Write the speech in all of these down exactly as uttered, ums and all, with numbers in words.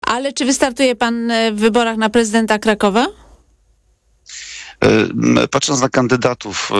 Ale czy wystartuje pan w wyborach na prezydenta Krakowa? Patrząc na kandydatów,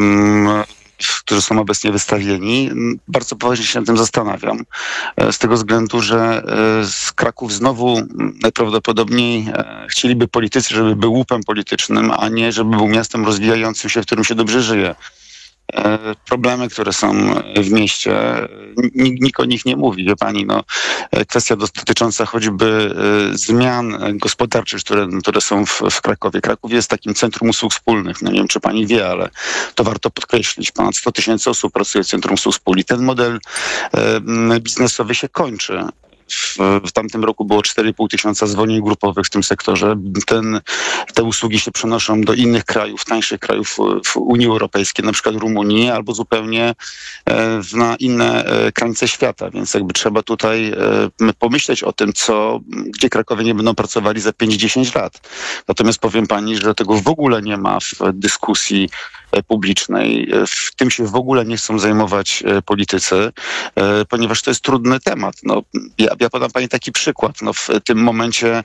którzy są obecnie wystawieni, bardzo poważnie się nad tym zastanawiam. Z tego względu, że z Kraków znowu najprawdopodobniej chcieliby politycy, żeby był łupem politycznym, a nie żeby był miastem rozwijającym się, w którym się dobrze żyje. Problemy, które są w mieście, nikt, nikt o nich nie mówi, wie pani, no, kwestia dotycząca choćby zmian gospodarczych, które, które są w, w Krakowie. Kraków jest takim centrum usług wspólnych, no nie wiem, czy pani wie, ale to warto podkreślić. Ponad sto tysięcy osób pracuje w centrum usług wspólnych. Ten model e, biznesowy się kończy. W, w tamtym roku było cztery i pół tysiąca zwolnień grupowych w tym sektorze. Ten, te usługi się przenoszą do innych krajów, tańszych krajów w Unii Europejskiej, na przykład Rumunii, albo zupełnie e, na inne e, krańce świata. Więc jakby trzeba tutaj e, pomyśleć o tym, co, gdzie Krakowie nie będą pracowali za pięć dziesięć lat. Natomiast powiem pani, że tego w ogóle nie ma w dyskusji publicznej. W tym się w ogóle nie chcą zajmować politycy, ponieważ to jest trudny temat. No, ja, ja podam pani taki przykład. No, w tym momencie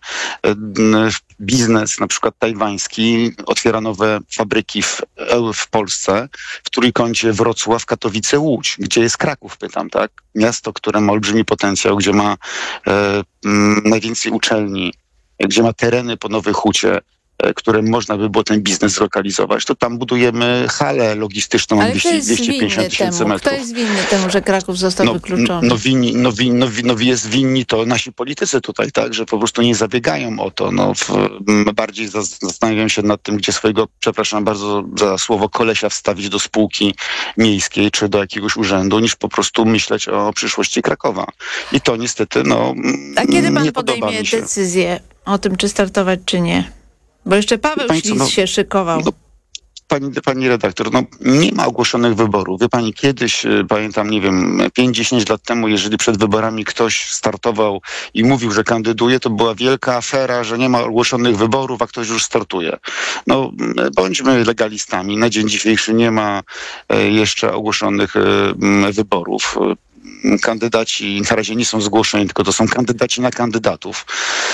biznes, na przykład tajwański, otwiera nowe fabryki w, w Polsce, w Trójkącie, Wrocław, Katowice, Łódź. Gdzie jest Kraków, pytam, tak? Miasto, które ma olbrzymi potencjał, gdzie ma e, m, najwięcej uczelni, gdzie ma tereny po Nowej Hucie, które można by było ten biznes zlokalizować, to tam budujemy halę logistyczną na dwieście pięćdziesiąt tysięcy metrów. Kto jest winny temu, że Kraków został no, wykluczony? No, winni, no, win, no, no jest winni to nasi politycy tutaj, tak, że po prostu nie zabiegają o to. No, w, bardziej zastanawiam się nad tym, gdzie swojego, przepraszam bardzo za słowo, kolesia wstawić do spółki miejskiej czy do jakiegoś urzędu, niż po prostu myśleć o przyszłości Krakowa. I to niestety, no, A kiedy pan nie podejmie się. decyzję o tym, czy startować, czy nie? Bo jeszcze Paweł Pani co, Ślis no, się szykował. No, pani, pani redaktor, no nie ma ogłoszonych wyborów. Wie pani, kiedyś, pamiętam, nie wiem, pięć dziesięć lat temu, jeżeli przed wyborami ktoś startował i mówił, że kandyduje, to była wielka afera, że nie ma ogłoszonych wyborów, a ktoś już startuje. No, bądźmy legalistami. Na dzień dzisiejszy nie ma jeszcze ogłoszonych wyborów. Kandydaci na razie nie są zgłoszeni, tylko to są kandydaci na kandydatów.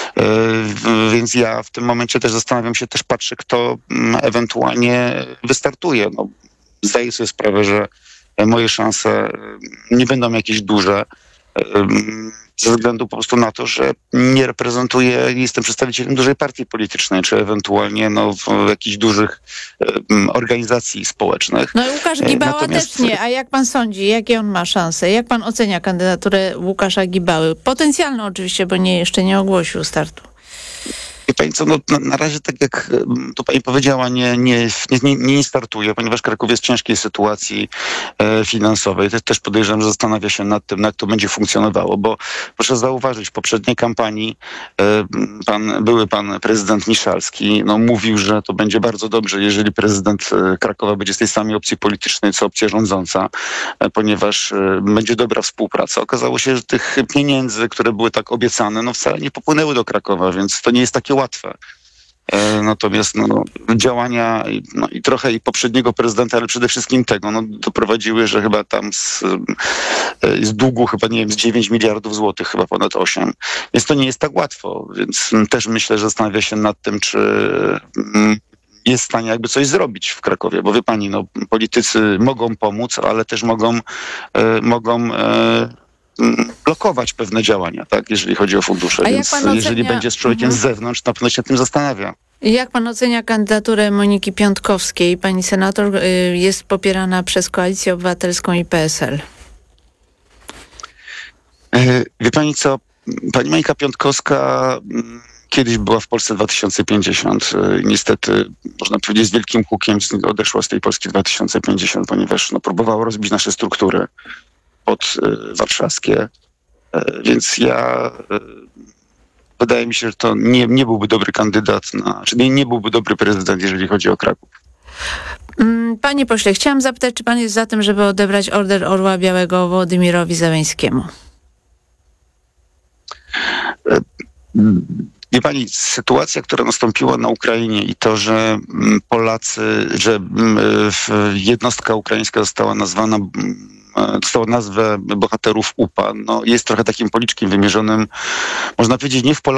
Yy, więc ja w tym momencie też zastanawiam się, też patrzę, kto ewentualnie wystartuje. No, zdaję sobie sprawę, że moje szanse nie będą jakieś duże, yy, ze względu po prostu na to, że nie reprezentuję, nie jestem przedstawicielem dużej partii politycznej, czy ewentualnie no, w jakichś dużych um, organizacji społecznych. No i Łukasz Gibała Natomiast... też nie. A jak pan sądzi, jakie on ma szanse? Jak pan ocenia kandydaturę Łukasza Gibały? Potencjalną oczywiście, bo nie, jeszcze nie ogłosił startu. Wie pani co, no, na, na razie tak jak tu pani powiedziała, nie, nie, nie, nie startuje, ponieważ Kraków jest w ciężkiej sytuacji e, finansowej. Też, też podejrzewam, że zastanawia się nad tym, jak to będzie funkcjonowało, bo proszę zauważyć, w poprzedniej kampanii e, pan, były pan prezydent Miszalski, no, mówił, że to będzie bardzo dobrze, jeżeli prezydent Krakowa będzie z tej samej opcji politycznej, co opcja rządząca, e, ponieważ e, będzie dobra współpraca. Okazało się, że tych pieniędzy, które były tak obiecane, no wcale nie popłynęły do Krakowa, więc to nie jest takie łatwe. E, natomiast no, działania no, i trochę i poprzedniego prezydenta, ale przede wszystkim tego, no, doprowadziły, że chyba tam z, e, z długu chyba, nie wiem, z dziewięć miliardów złotych, chyba ponad osiem. Więc to nie jest tak łatwo. Więc m, też myślę, że zastanawia się nad tym, czy m, jest w stanie jakby coś zrobić w Krakowie. Bo wie pani, no, politycy mogą pomóc, ale też mogą e, mogą e, blokować pewne działania, tak, jeżeli chodzi o fundusze. A Więc ocenia... jeżeli będzie z człowiekiem mhm. z zewnątrz, na pewno się tym zastanawia. Jak pan ocenia kandydaturę Moniki Piątkowskiej? Pani senator jest popierana przez Koalicję Obywatelską i P S L. Wie pani co, pani Monika Piątkowska kiedyś była w Polsce dwa tysiące pięćdziesiąt. Niestety, można powiedzieć, z wielkim hukiem odeszła z tej Polski dwa tysiące pięćdziesiąt, ponieważ no, próbowała rozbić nasze struktury podwarszawskie. Więc ja... Wydaje mi się, że to nie, nie byłby dobry kandydat, na, czy nie, nie byłby dobry prezydent, jeżeli chodzi o Kraków. Panie pośle, chciałam zapytać, czy pan jest za tym, żeby odebrać Order Orła Białego Wołodymyrowi Zełenskiemu? Wie pani, sytuacja, która nastąpiła na Ukrainie i to, że Polacy, że jednostka ukraińska została nazwana, dostała nazwę bohaterów U P A, no jest trochę takim policzkiem wymierzonym, można powiedzieć, nie w Polaków,